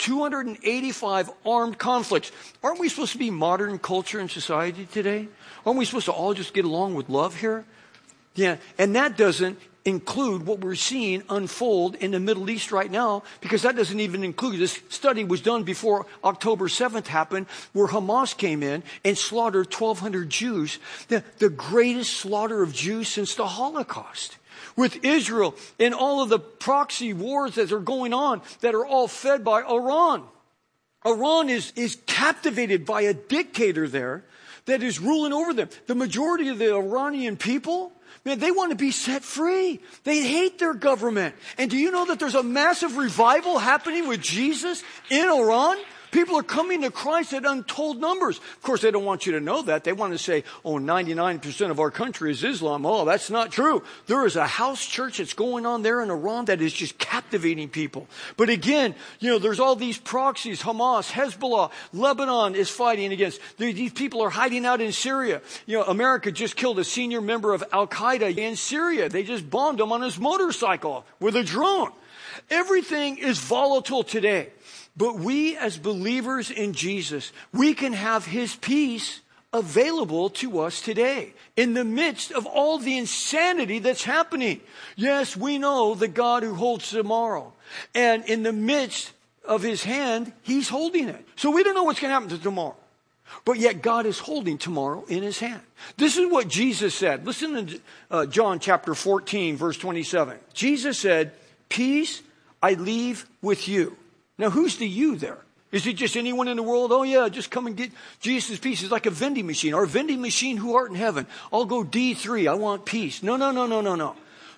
[SPEAKER 9] 285 armed conflicts. Aren't we supposed to be modern culture and society today? Aren't we supposed to all just get along with love here? Yeah. And that doesn't include what we're seeing unfold in the Middle East right now, because that doesn't even include, this study was done before October 7th happened, where Hamas came in and slaughtered 1,200 Jews, the greatest slaughter of Jews since the Holocaust. With Israel and all of the proxy wars that are going on that are all fed by Iran. Iran is captivated by a dictator there that is ruling over them. The majority of the Iranian people, man, they want to be set free. They hate their government. And do you know that there's a massive revival happening with Jesus in Iran? People are coming to Christ at untold numbers. Of course, they don't want you to know that. They want to say, 99% of our country is Islam. Oh, that's not true. There is a house church that's going on there in Iran that is just captivating people. But again, there's all these proxies, Hamas, Hezbollah, Lebanon is fighting against. These people are hiding out in Syria. America just killed a senior member of Al-Qaeda in Syria. They just bombed him on his motorcycle with a drone. Everything is volatile today. But we as believers in Jesus, we can have His peace available to us today in the midst of all the insanity that's happening. Yes, we know the God who holds tomorrow. And in the midst of His hand, He's holding it. So we don't know what's going to happen to tomorrow. But yet God is holding tomorrow in His hand. This is what Jesus said. Listen to John chapter 14, verse 27. Jesus said, "Peace I leave with you." Now, who's the you there? Is it just anyone in the world? Oh, yeah, just come and get Jesus' peace. It's like a vending machine. Our vending machine, who art in heaven. I'll go D3. I want peace. No.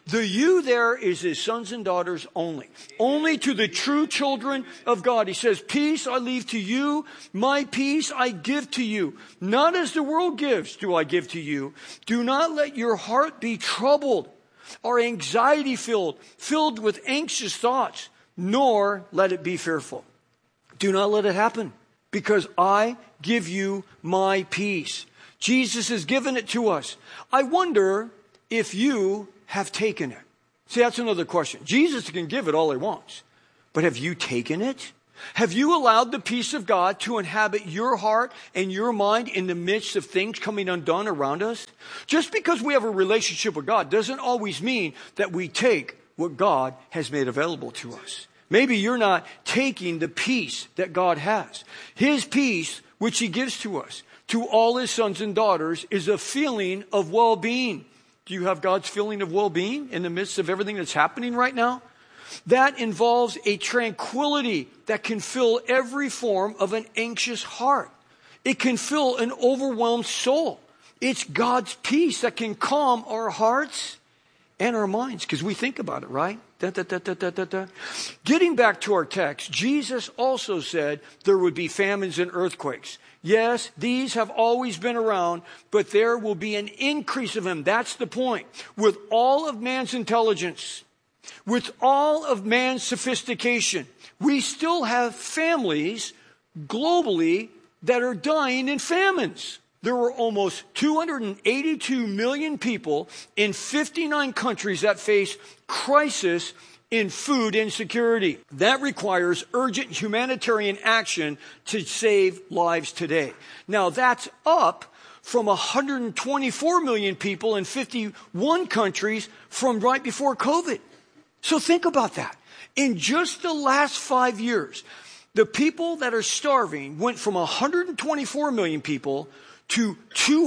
[SPEAKER 9] The you there is his sons and daughters only. Only to the true children of God. He says, peace I leave to you, my peace I give to you. Not as the world gives do I give to you. Do not let your heart be troubled or anxiety filled with anxious thoughts, nor let it be fearful. Do not let it happen, because I give you my peace. Jesus has given it to us. I wonder if you have taken it. See, that's another question. Jesus can give it all he wants. But have you taken it? Have you allowed the peace of God to inhabit your heart and your mind in the midst of things coming undone around us? Just because we have a relationship with God doesn't always mean that we take what God has made available to us. Maybe you're not taking the peace that God has. His peace, which he gives to us, to all his sons and daughters, is a feeling of well-being. Do you have God's feeling of well-being in the midst of everything that's happening right now? That involves a tranquility that can fill every form of an anxious heart. It can fill an overwhelmed soul. It's God's peace that can calm our hearts and our minds, because we think about it, right? Getting back to our text, Jesus also said there would be famines and earthquakes. Yes, these have always been around, but there will be an increase of them. That's the point. With all of man's intelligence, with all of man's sophistication, we still have families globally that are dying in famines. There were almost 282 million people in 59 countries that face crisis in food insecurity. That requires urgent humanitarian action to save lives today. Now, that's up from 124 million people in 51 countries from right before COVID. So think about that. In just the last 5 years, the people that are starving went from 124 million people to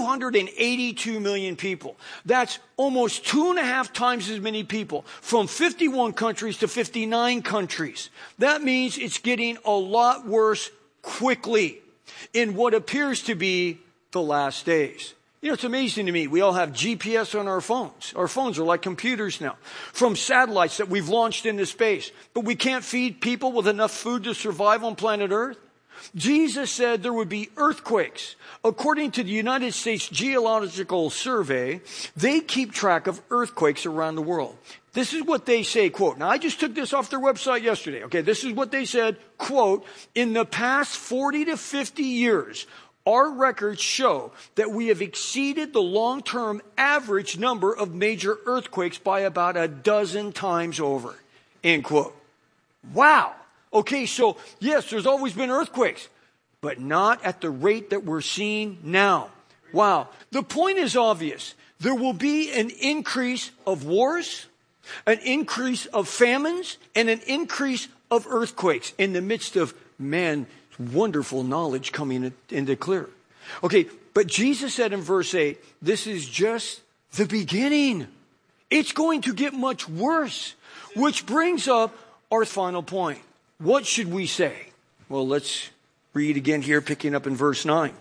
[SPEAKER 9] 282 million people. That's almost 2.5 times as many people, from 51 countries to 59 countries. That means it's getting a lot worse quickly in what appears to be the last days. You know, it's amazing to me. We all have GPS on our phones. Our phones are like computers now, from satellites that we've launched into space. But we can't feed people with enough food to survive on planet Earth. Jesus said there would be earthquakes. According to the United States Geological Survey, they keep track of earthquakes around the world. This is what they say, quote. Now, I just took this off their website yesterday. Okay, this is what they said, quote, in the past 40 to 50 years, our records show that we have exceeded the long-term average number of major earthquakes by about 12 times over, end quote. Wow. Okay, so yes, there's always been earthquakes, but not at the rate that we're seeing now. Wow. The point is obvious. There will be an increase of wars, an increase of famines, and an increase of earthquakes in the midst of man's wonderful knowledge coming into clear. Okay, but Jesus said in verse 8, this is just the beginning. It's going to get much worse, which brings up our final point. What should we say? Well, let's read again here, picking up in verse 9.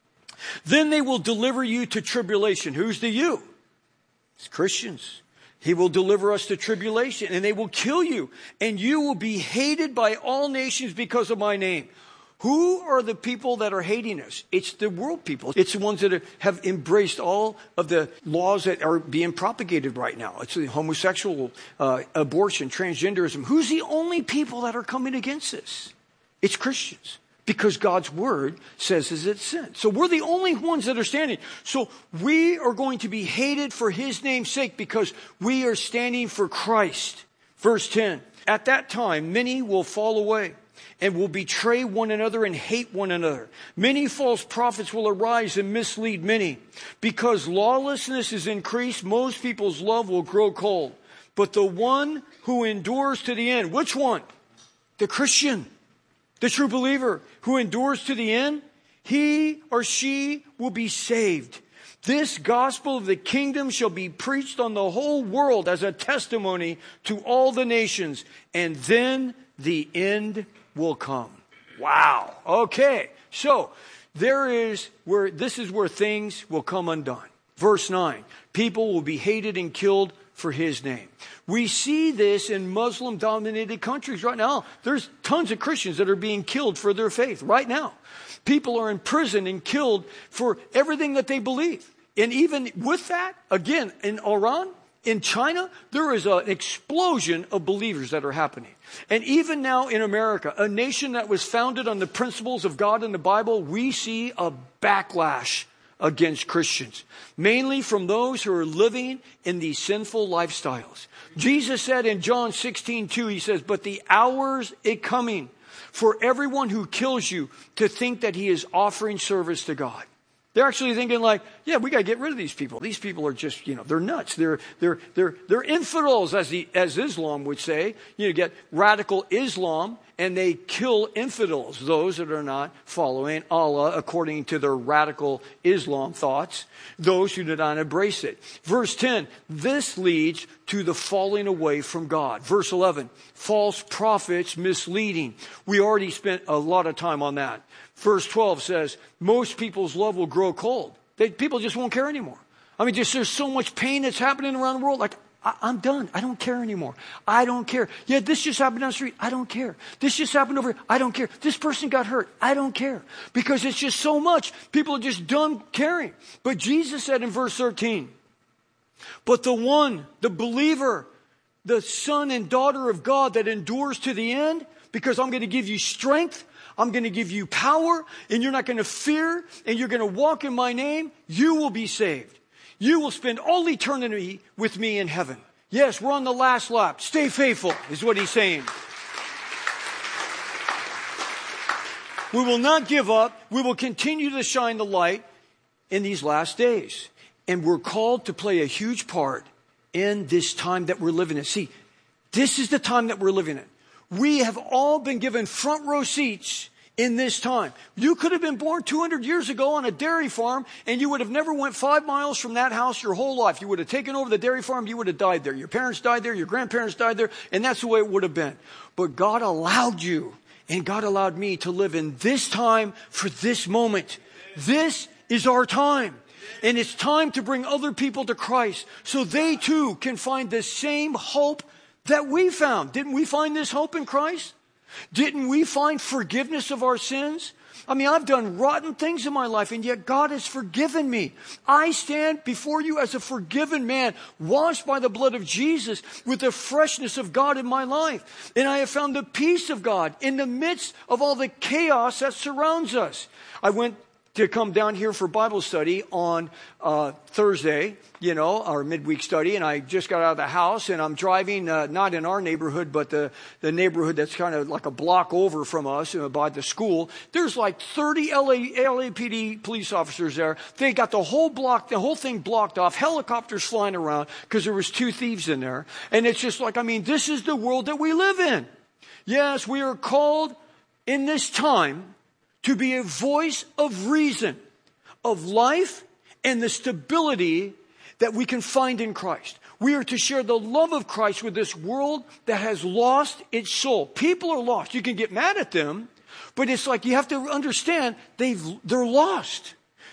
[SPEAKER 9] Then they will deliver you to tribulation. Who's the you? It's Christians. He will deliver us to tribulation, and they will kill you, and you will be hated by all nations because of my name. Who are the people that are hating us? It's the world people. It's the ones that have embraced all of the laws that are being propagated right now. It's the homosexual, abortion, transgenderism. Who's the only people that are coming against this? It's Christians. Because God's word says it's sin. So we're the only ones that are standing. So we are going to be hated for his name's sake because we are standing for Christ. Verse 10. At that time, many will fall away and will betray one another and hate one another. Many false prophets will arise and mislead many. Because lawlessness is increased, most people's love will grow cold. But the one who endures to the end, which one? The Christian, the true believer who endures to the end, he or she will be saved. This gospel of the kingdom shall be preached on the whole world as a testimony to all the nations, and then the end will come. Wow. Okay. So this is where things will come undone. Verse 9, people will be hated and killed for his name. We see this in Muslim-dominated countries right now. There's tons of Christians that are being killed for their faith right now. People are in prison and killed for everything that they believe. And even with that, again, in Iran, in China, there is an explosion of believers that are happening. And even now in America, a nation that was founded on the principles of God and the Bible, we see a backlash against Christians, mainly from those who are living in these sinful lifestyles. Jesus said in John 16:2, he says, but the hour's it coming for everyone who kills you to think that he is offering service to God. They're actually thinking like, yeah, we got to get rid of these people. These people are just, they're nuts. They're infidels, as Islam would say. You get radical Islam, and they kill infidels, those that are not following Allah according to their radical Islam thoughts, those who do not embrace it. Verse 10, this leads to the falling away from God. Verse 11, false prophets misleading. We already spent a lot of time on that. Verse 12 says, most people's love will grow cold. People just won't care anymore. I mean, there's so much pain that's happening around the world. Like, I'm done. I don't care anymore. I don't care. Yeah, this just happened down the street. I don't care. This just happened over here. I don't care. This person got hurt. I don't care. Because it's just so much. People are just done caring. But Jesus said in verse 13, but the one, the believer, the son and daughter of God that endures to the end, because I'm going to give you strength, I'm going to give you power, and you're not going to fear, and you're going to walk in my name, you will be saved. You will spend all eternity with me in heaven. Yes, we're on the last lap. Stay faithful, is what he's saying. We will not give up. We will continue to shine the light in these last days. And we're called to play a huge part in this time that we're living in. See, this is the time that we're living in. We have all been given front row seats in this time. You could have been born 200 years ago on a dairy farm, and you would have never went 5 miles from that house your whole life. You would have taken over the dairy farm. You would have died there. Your parents died there. Your grandparents died there. And that's the way it would have been. But God allowed you, and God allowed me to live in this time for this moment. This is our time. And it's time to bring other people to Christ so they too can find the same hope that we found. Didn't we find this hope in Christ? Didn't we find forgiveness of our sins? I mean, I've done rotten things in my life, and yet God has forgiven me. I stand before you as a forgiven man, washed by the blood of Jesus with the freshness of God in my life. And I have found the peace of God in the midst of all the chaos that surrounds us. I went to come down here for Bible study on Thursday, our midweek study, and I just got out of the house, and I'm driving, not in our neighborhood, but the neighborhood that's kind of like a block over from us, by the school. There's like 30 LAPD police officers there. They got the whole thing blocked off, helicopters flying around, because there was 2 thieves in there. And it's just like, this is the world that we live in. Yes, we are called in this time to be a voice of reason, of life, and the stability that we can find in Christ. We are to share the love of Christ with this world that has lost its soul. People are lost. You can get mad at them, but it's like you have to understand they're lost.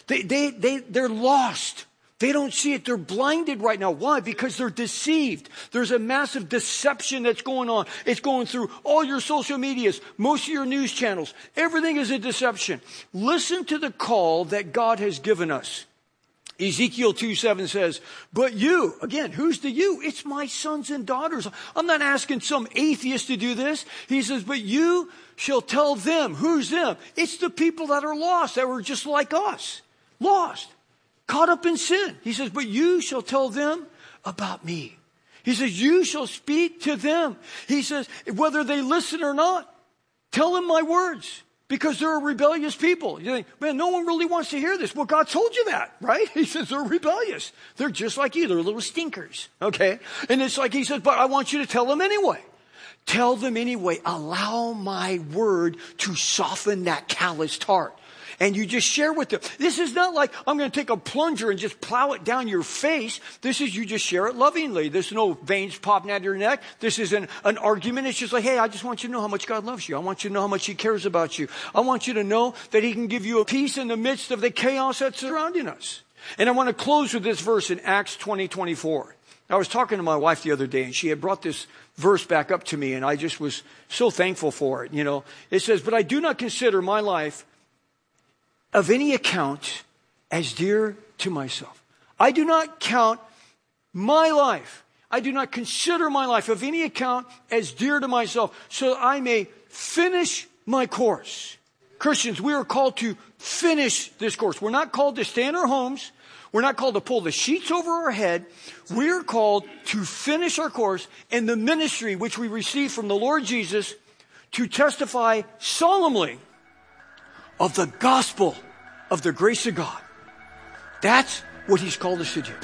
[SPEAKER 9] They're lost. They don't see it. They're blinded right now. Why? Because they're deceived. There's a massive deception that's going on. It's going through all your social medias, most of your news channels. Everything is a deception. Listen to the call that God has given us. Ezekiel 2:7 says, but you, again, who's the you? It's my sons and daughters. I'm not asking some atheist to do this. He says, but you shall tell them. Who's them? It's the people that are lost, that were just like us. Lost. Caught up in sin. He says, but you shall tell them about me. He says, you shall speak to them. He says, whether they listen or not, tell them my words, because they're a rebellious people. You think, man, no one really wants to hear this. Well, God told you that, right? He says they're rebellious. They're just like you. They're little stinkers. Okay? And it's like he says, but I want you to tell them anyway. Tell them anyway. Allow my word to soften that calloused heart. And you just share with them. This is not like I'm going to take a plunger and just plow it down your face. This is you just share it lovingly. There's no veins popping out of your neck. This isn't an argument. It's just like, hey, I just want you to know how much God loves you. I want you to know how much he cares about you. I want you to know that he can give you a peace in the midst of the chaos that's surrounding us. And I want to close with this verse in Acts 20:24. I was talking to my wife the other day, and she had brought this verse back up to me, and I just was so thankful for it. It says, "But I do not consider my life of any account as dear to myself." I do not count my life. I do not consider my life of any account as dear to myself, so that I may finish my course. Christians, we are called to finish this course. We're not called to stay in our homes. We're not called to pull the sheets over our head. We're called to finish our course in the ministry which we receive from the Lord Jesus, to testify solemnly of the gospel of the grace of God. That's what He's called us to do.